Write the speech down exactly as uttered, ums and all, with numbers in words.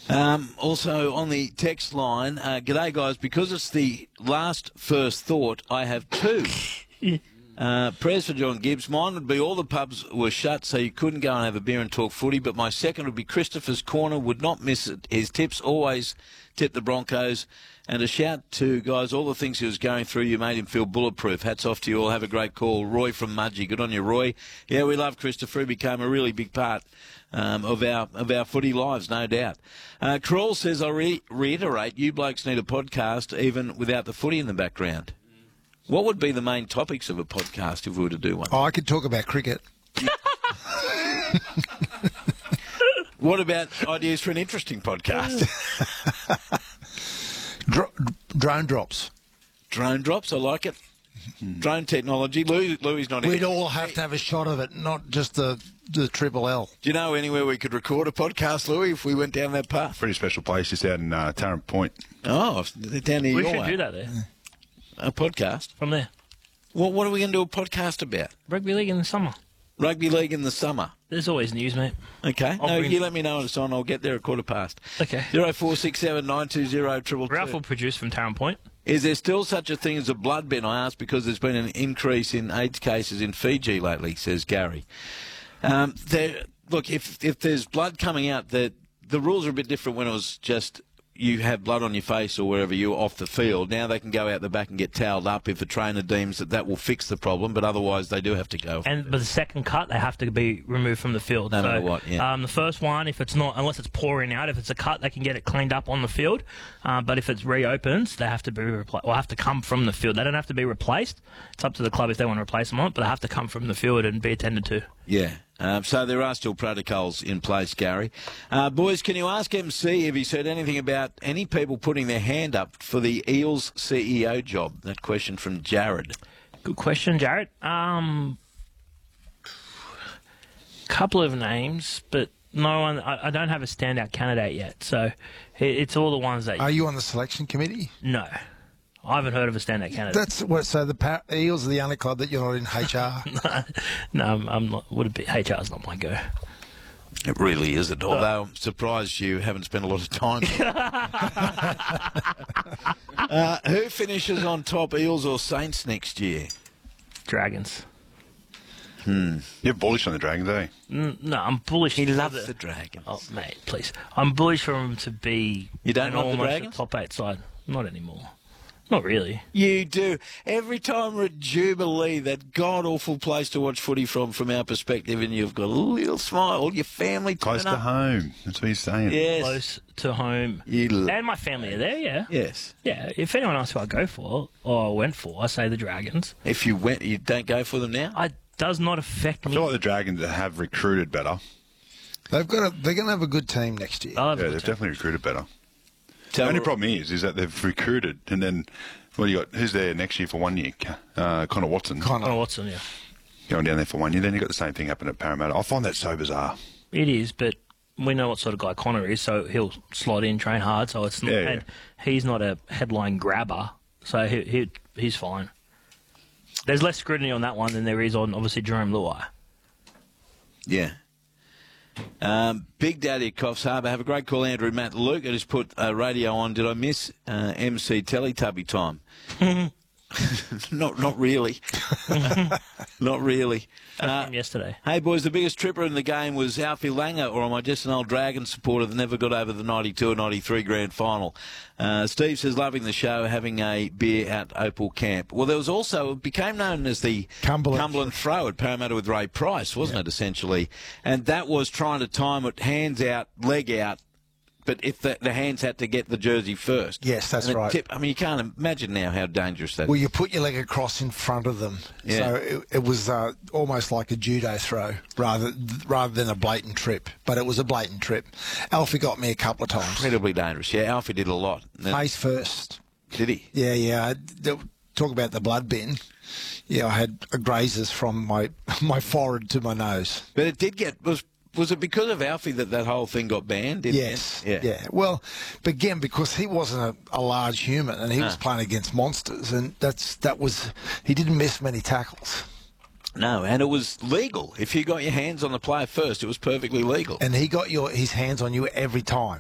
Um, also on the text line, uh, g'day guys, because it's the last first thought, I have two. Uh, prayers for John Gibbs. Mine would be all the pubs were shut, so you couldn't go and have a beer and talk footy. But my second would be Christopher's Corner. Would not miss it. His tips always tip the Broncos. And a shout to, guys, all the things he was going through, you made him feel bulletproof. Hats off to you all. Have a great call. Roy from Mudgee. Good on you, Roy. Yeah, we love Christopher. He became a really big part um, of our of our footy lives, no doubt. Uh, Kroll says, I re- reiterate, you blokes need a podcast even without the footy in the background. What would be the main topics of a podcast if we were to do one? Oh, I could talk about cricket. What about ideas for an interesting podcast? Dro- drone drops. Drone drops, I like it. Drone technology. Louis, Louis not We'd here. all have to have a shot of it, not just the the triple L. Do you know anywhere we could record a podcast, Louis, if we went down that path? Pretty special place, just out in uh, Tarrant Point. Oh, down near We your should way. do that there. A podcast? From there. What, what are we going to do a podcast about? Rugby league in the summer. Rugby league in the summer. There's always news, mate. Okay. I'll no, bring- you let me know when it's on. I'll get there at quarter past. Okay. Zero four six seven nine two zero triple Ralph will two. produce from Tarrant Point. Is there still such a thing as a blood bin? I ask because there's been an increase in AIDS cases in Fiji lately, says Gary. Um, there, look, if if there's blood coming out, the the rules are a bit different when it was just you have blood on your face or wherever you're off the field. Now they can go out the back and get towelled up if a trainer deems that that will fix the problem, but otherwise they do have to go. And but the second cut, they have to be removed from the field. No so, matter what, yeah. Um, the first one, if it's not, unless it's pouring out, if it's a cut, they can get it cleaned up on the field. Uh, but if it reopens, they have to be replaced. Or have to come from the field. They don't have to be replaced. It's up to the club if they want to replace them or not, but they have to come from the field and be attended to. Yeah. Um, so there are still protocols in place, Gary. Uh, boys, can you ask M C if he's heard anything about any people putting their hand up for the Eels C E O job? That question from Jared. Good question, Jared. Um, couple of names, but no one. I, I don't have a standout candidate yet. So it, it's all the ones that. Are you on the selection committee? No, I haven't heard of a standout candidate. That's what. So the pa- Eels are the only club that you're not in H R. no, I'm, I'm not. Would it be H R's not my go? It really isn't, although I'm surprised you haven't spent a lot of time. uh, who finishes on top, Eels or Saints next year? Dragons. You're bullish on the Dragons, eh? Mm, no, I'm bullish. He for loves the Dragons. Oh, mate, please. I'm bullish for him to be. You don't an love the almost a Dragons? top eight side. Not anymore. Not really. You do. Every time we're at Jubilee, that god-awful place to watch footy from, from our perspective, and you've got a little smile, your family Close turn to up. home. That's what he's saying. Yes. Close to home. You lo- And my family are there, yeah. Yes. Yeah, if anyone asks who I go for, or I went for, I say the Dragons. If you went, you don't go for them now? I does not affect I me. feel like the Dragons have recruited better. They've got. A, they're going to have a good team next year. I love Yeah, it. they've definitely recruited better. Tell The only me- problem is, is that they've recruited, and then, well, you got who's there next year for one year? Uh, Connor Watson Connor. Oh, Watson, yeah. going down there for one year. Then you got the same thing happen at Parramatta. I find that so bizarre. It is, but we know what sort of guy Connor is, so he'll slot in, train hard. So it's not, Yeah, yeah. and he's not a headline grabber, so he, he he's fine. There's less scrutiny on that one than there is on obviously Jerome Luai. Yeah. Um, Big Daddy at Coffs Harbour. Have a great call, Andrew. Matt Luke. I just put uh, radio on. Did I miss uh, M C Teletubby time? not, not really. Not really. Uh, From yesterday. hey, boys, the biggest tripper in the game was Alfie Langer, or am I just an old Dragon supporter that never got over the ninety-two or ninety-three grand final? Uh, Steve says, loving the show, having a beer at Opal Camp. Well, there was also, it became known as the Cumberland. Cumberland Throw at Parramatta with Ray Price, wasn't it, essentially? And that was trying to time it hands out, leg out, but if the, the hands had to get the jersey first. Yes, that's And it right. Tip, I mean, you can't imagine now how dangerous that Well, is. you put your leg across in front of them, Yeah. so it, it was uh, almost like a judo throw rather rather than a blatant trip. But it was a blatant trip. Alfie got me a couple of times. Incredibly dangerous. Yeah, Alfie did a lot. And then- Face first. Did he? Yeah, yeah. I- th- Talk about the blood bin. Yeah, I had a grazes from my my forehead to my nose. But it did get... was. Was it because of Alfie that that whole thing got banned? Didn't Yes, it? yeah. Well, but again, because he wasn't a, a large human and he was Ah. playing against monsters, and that's that was he didn't miss many tackles, No, and it was legal. If you got your hands on the player first, it was perfectly legal. and he got your his hands on you every time.